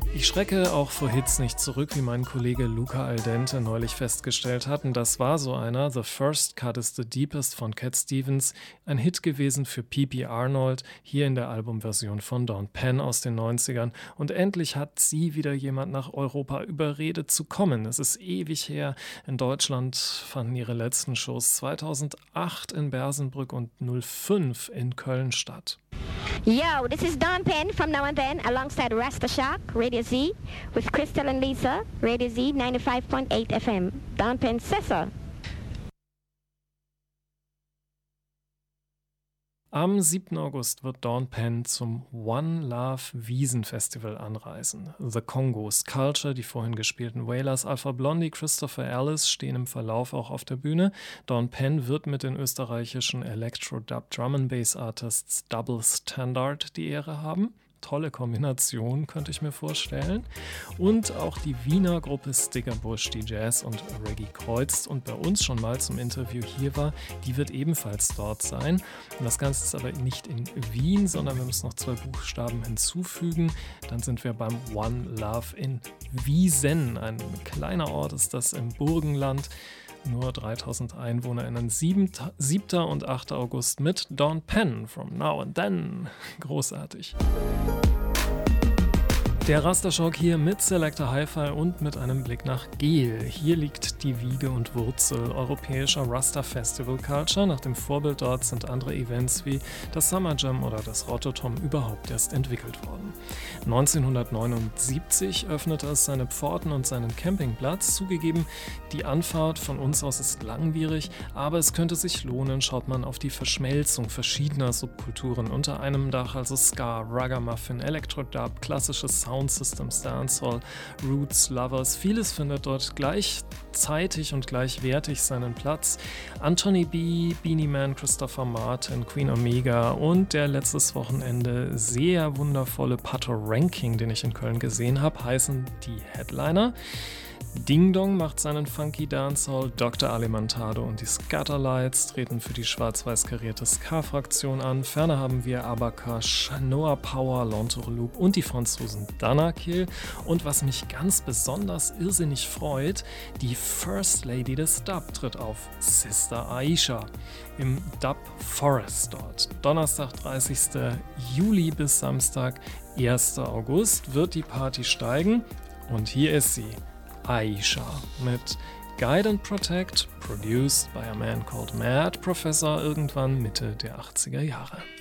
Ich schrecke auch vor Hits nicht zurück, wie mein Kollege Luca Aldente neulich festgestellt hat. Und das war so einer. The First Cut is the Deepest von Cat Stevens. Ein Hit gewesen für P.P. Arnold, hier in der Albumversion von Dawn Penn aus den 90ern. Und endlich hat sie wieder jemand nach Europa überredet zu kommen. Es ist ewig her. In Deutschland fanden ihre letzten Shows 2008 in Bersenbrück und 2005 in Köln statt. Yo, this is Dawn Penn from Now and Then alongside Rasta Shock, Radio Z, with Crystal and Lisa, Radio Z 95.8 FM. Dawn Penn Sessa. Am 7. August wird Dawn Penn zum One Love Wiesn Festival anreisen. The Congos, Culture, die vorhin gespielten Wailers, Alpha Blondy, Christopher Ellis stehen im Verlauf auch auf der Bühne. Dawn Penn wird mit den österreichischen Electro-Dub Drum and Bass Artists Double Standard die Ehre haben. Tolle Kombination, könnte ich mir vorstellen. Und auch die Wiener Gruppe Stickerbush, die Jazz und Reggae kreuzt und bei uns schon mal zum Interview hier war, die wird ebenfalls dort sein. Und das Ganze ist aber nicht in Wien, sondern wir müssen noch 2 Buchstaben hinzufügen. Dann sind wir beim One Love in Wiesen. Ein kleiner Ort ist das im Burgenland. Nur 3000 EinwohnerInnen, 7. und 8. August mit Dawn Penn from Now and Then. Großartig. Der Rastershock hier mit Selector Hi-Fi und mit einem Blick nach Gel. Hier liegt die Wiege und Wurzel europäischer Rasta-Festival Culture. Nach dem Vorbild dort sind andere Events wie das Summer Jam oder das Rototom überhaupt erst entwickelt worden. 1979 öffnete es seine Pforten und seinen Campingplatz. Zugegeben, die Anfahrt von uns aus ist langwierig, aber es könnte sich lohnen, schaut man auf die Verschmelzung verschiedener Subkulturen unter einem Dach, also Ska, Ragamuffin, Electro-Dub, klassisches Soundsystems, Dancehall, Roots, Lovers. Vieles findet dort gleichzeitig und gleichwertig seinen Platz. Anthony B., Beanie Man, Christopher Martin, Queen Omega und der letztes Wochenende sehr wundervolle Pato Ranking, den ich in Köln gesehen habe, heißen die Headliner. Ding Dong macht seinen Funky Dancehall, Dr. Alimantado und die Scatterlights treten für die schwarz-weiß karierte Ska-Fraktion an. Ferner haben wir Abakash, Noah Power, Lontourloupe und die Franzosen Danakil. Und was mich ganz besonders irrsinnig freut, die First Lady des Dub tritt auf, Sister Aisha, im Dub Forest dort. Donnerstag, 30. Juli bis Samstag, 1. August wird die Party steigen und hier ist sie. Aisha mit Guide and Protect, produced by a man called Mad Professor, irgendwann Mitte der 80er Jahre.